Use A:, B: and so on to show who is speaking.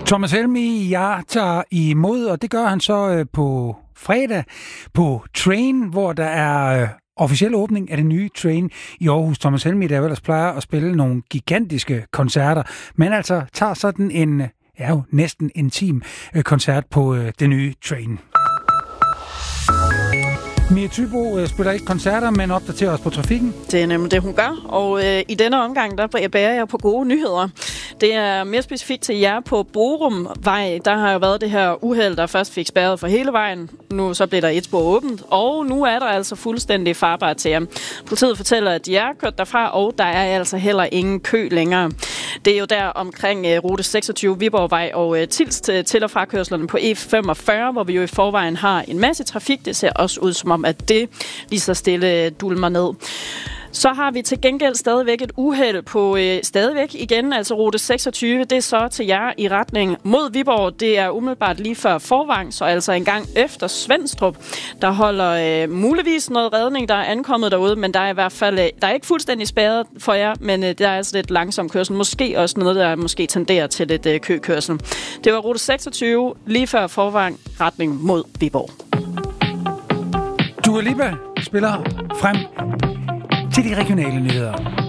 A: Thomas Helmig, jeg tager imod, og det gør han så på fredag på Train, hvor der er officiel åbning af det nye Train i Aarhus. Thomas Helmig, der ellers plejer at spille nogle gigantiske koncerter, men altså tager sådan en, jo næsten intim koncert på det nye Train. Mia Thybo spiller ikke koncerter, men opdaterer os på trafikken.
B: Det er nemlig det, hun gør, og i denne omgang, der bærer jeg på gode nyheder. Det er mere specifikt til jer på Borumvej. Der har jo været det her uheld, der først fik spærret for hele vejen. Nu så blev der et spor åbent, og nu er der altså fuldstændig farbart til jer. Politiet fortæller, at de er kørt derfra, og der er altså heller ingen kø længere. Det er jo der omkring rute 26 Viborgvej og Tilst til- og frakørslerne på E45, hvor vi jo i forvejen har en masse trafik. Det ser også ud som om, at det lige så stille dulmer ned. Så har vi til gengæld stadigvæk et uheld på stadigvæk igen, altså rute 26. Det er så til jer i retning mod Viborg. Det er umiddelbart lige før Forvang, så altså en gang efter Svenstrup. Der holder muligvis noget redning, der er ankommet derude, men der er i hvert fald der er ikke fuldstændig spærret for jer, men der er altså lidt langsom kørsel. Måske også noget, der måske tenderer til lidt køkørsel. Det var rute 26 lige før Forvang, retning mod Viborg.
A: Dua Lipa spiller frem til de regionale nyheder.